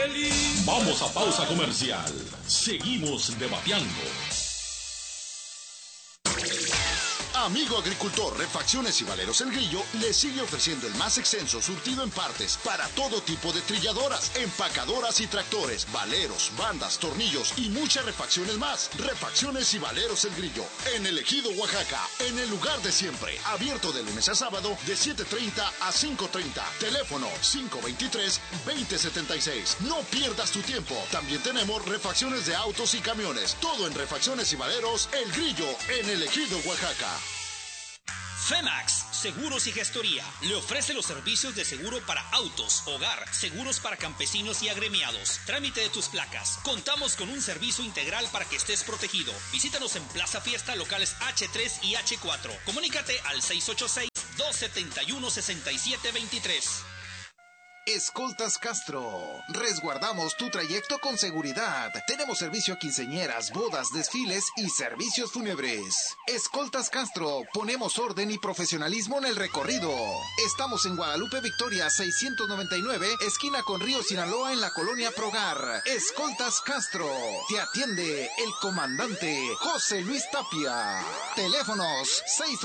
Vamos a pausa comercial. Seguimos debatiendo. Amigo agricultor, Refacciones y Valeros El Grillo le sigue ofreciendo el más extenso surtido en partes para todo tipo de trilladoras, empacadoras y tractores, valeros, bandas, tornillos y muchas refacciones más. Refacciones y Valeros El Grillo, en el Ejido, Oaxaca, en el lugar de siempre. Abierto de lunes a sábado de 7:30 a 5:30. Teléfono 523-2076. No pierdas tu tiempo. También tenemos refacciones de autos y camiones. Todo en Refacciones y Valeros El Grillo, en el Ejido, Oaxaca. Femax, Seguros y Gestoría, le ofrece los servicios de seguro para autos, hogar, seguros para campesinos y agremiados, trámite de tus placas. Contamos con un servicio integral para que estés protegido. Visítanos en Plaza Fiesta, locales H3 y H4. Comunícate al 686-271-6723. Escoltas Castro, resguardamos tu trayecto con seguridad. Tenemos servicio a quinceañeras, bodas, desfiles y servicios fúnebres. Escoltas Castro, ponemos orden y profesionalismo en el recorrido. Estamos en Guadalupe Victoria 699, esquina con Río Sinaloa, en la colonia Progar. Escoltas Castro, te atiende el comandante José Luis Tapia. Teléfonos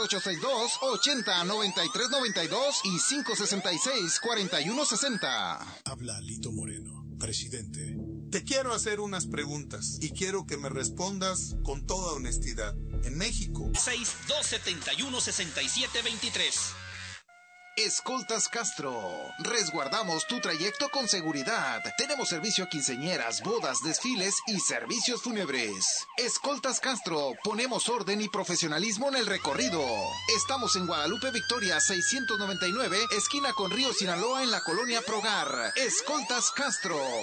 6862-809392 y 566-4160. Habla Lito Moreno, presidente. Te quiero hacer unas preguntas y quiero que me respondas con toda honestidad. En México. 6271-6723. Escoltas Castro, resguardamos tu trayecto con seguridad. Tenemos servicio a quinceañeras, bodas, desfiles y servicios fúnebres. Escoltas Castro, ponemos orden y profesionalismo en el recorrido. Estamos en Guadalupe Victoria 699, esquina con Río Sinaloa, en la colonia Progar. Escoltas Castro,